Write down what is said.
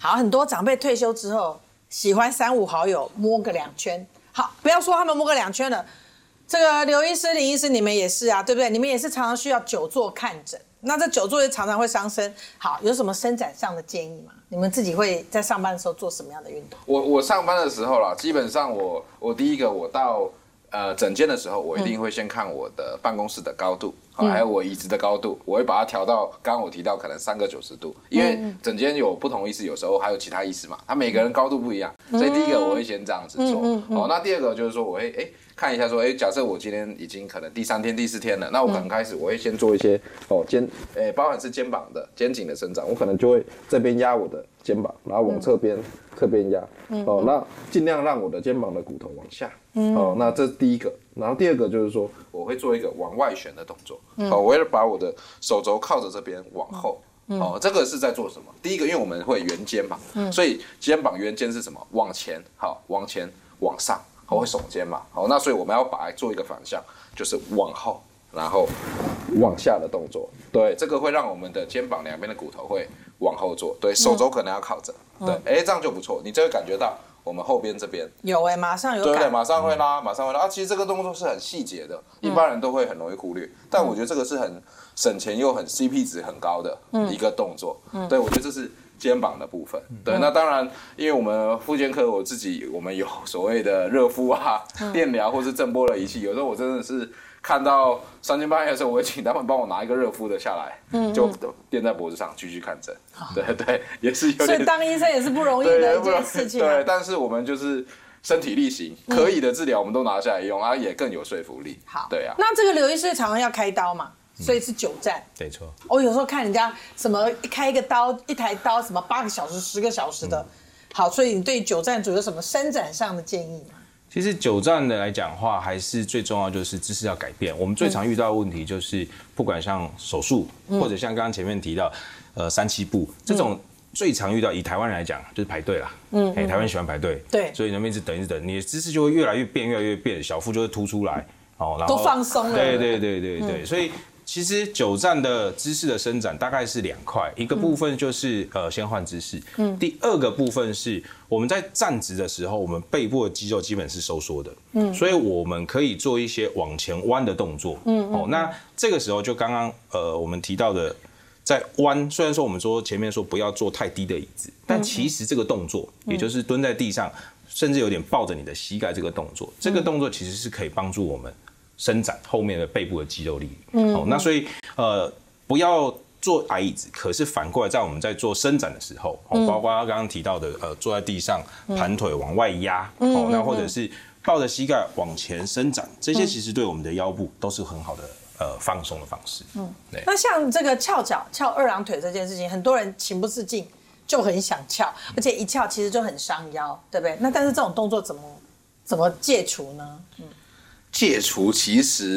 好，很多长辈退休之后喜欢3、5好友摸个2圈。好，不要说他们摸个2圈了，这个刘医师、林医师，你们也是啊，对不对？你们也是常常需要久坐看诊，那这久坐也常常会伤身。好，有什么伸展上的建议吗？你们自己会在上班的时候做什么样的运动？ 我上班的时候啦，基本上我第一个我到诊间的时候，我一定会先看我的办公室的高度，还有我椅子的高度，我会把它调到刚刚我提到可能3个90度，因为诊间有不同医师，有时候还有其他医师嘛，他每个人高度不一样，所以第一个我会先这样子做。好，那第二个就是说我会看一下说，假设我今天已经可能第3天、第4天了，那我可能开始我会先做一些包含是肩膀的肩颈的伸展，我可能就会这边压我的肩膀，然后往侧边压，那尽量让我的肩膀的骨头往下，那这是第一个。然后第二个就是说，我会做一个往外旋的动作，我会把我的手肘靠着这边往后，这个是在做什么？第一个，因为我们会圆肩嘛，所以肩膀圆肩是什么？往前，往前，往上。会耸肩嘛，好，那所以我们要把它做一个反向，就是往后，然后往下的动作。对，这个会让我们的肩膀两边的骨头会往后做，对，手肘可能要靠着，对，这样就不错，你就会感觉到我们后边这边有马上有感， 对，马上会拉啊。其实这个动作是很细节的，一般人都会很容易忽略，但我觉得这个是很省钱又很 CP 值很高的一个动作，对，我觉得这是肩膀的部分，对，那当然，因为我们复健科我们有所谓的热敷啊、电疗或是震波的仪器，有时候我真的是看到3更半夜的时候，我会请他们帮我拿一个热敷的下来，就垫在脖子上继续看诊，对，也是有点。 所以当医生也是不容易的一件事情， 对，但是我们就是身体力行，可以的治疗我们都拿下来用，也更有说服力。 好， 对啊。 那这个刘医师常常要开刀嘛？所以是久站， 没错。 我有时候看人家什么开一台刀什么8个小时、10个小时的，好，所以你对久站组有什么伸展上的建议吗？ 其实久站的来讲的话，还是最重要就是姿势要改变。我们最常遇到的问题就是，不管像手术，或者像刚刚前面提到，3、7步这种最常遇到，以台湾人来讲就是排队啦。台湾人喜欢排队， 对， 所以人们一直等，你的姿势就会越来越变，小腹就会凸出来，然后都放松了。 对，所以。其实久站的姿势的伸展大概是2块，一个部分就是先换姿势，第二个部分是我们在站直的时候，我们背部的肌肉基本是收缩的，所以我们可以做一些往前弯的动作，那这个时候就刚刚我们提到的在弯，虽然说我们说前面说不要坐太低的椅子，但其实这个动作，也就是蹲在地上，甚至有点抱着你的膝盖这个动作，这个动作其实是可以帮助我们伸展后面的背部的肌肉力，那所以不要坐矮椅子，可是反过来在我们在做伸展的时候，包括刚刚提到的坐在地上盘腿往外压，那或者是抱着膝盖往前伸展，这些其实对我们的腰部都是很好的放松的方式。 那像这个翘脚、翘2郎腿这件事情，很多人情不自禁就很想翘，而且一翘其实就很伤腰，对不对？那但是这种动作怎么戒除呢？ 戒除其实